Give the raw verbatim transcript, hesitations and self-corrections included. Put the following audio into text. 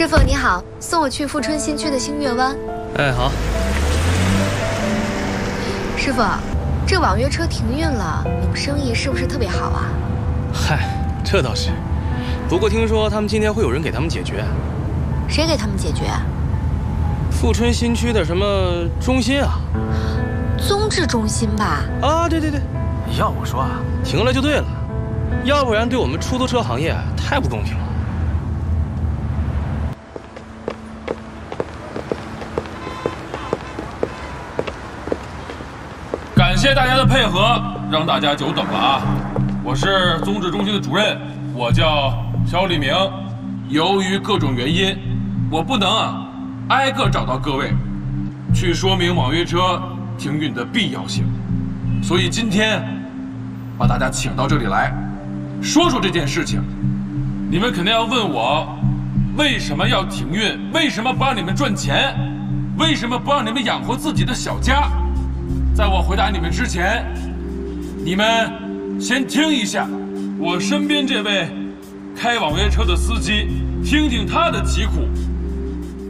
师傅你好，送我去富春新区的星月湾。 哎，好。 师傅，这网约车停运了，你们生意是不是特别好啊？ 嗨，这倒是。不过听说他们今天会有人给他们解决。 谁给他们解决？ 富春新区的什么中心啊？ 综治中心吧？ 啊，对对对。 要我说啊， 停了就对了，要不然对我们出租车行业太不公平了。 感谢大家的配合，让大家久等了啊！我是综治中心的主任，我叫肖立明。由于各种原因，我不能啊挨个找到各位，去说明网约车停运的必要性，所以今天把大家请到这里来，说说这件事情。你们肯定要问我，为什么要停运？为什么不让你们赚钱？为什么不让你们养活自己的小家？ 在我回答你们之前，你们先听一下我身边这位开网约车的司机，听听他的疾苦，